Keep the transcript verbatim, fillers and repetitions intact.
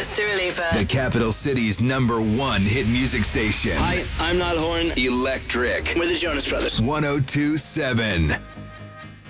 is Dua Lipa. The capital city's number one hit music station. Hi, I'm Niall Horan. Electric. We're the Jonas Brothers. one oh two point seven.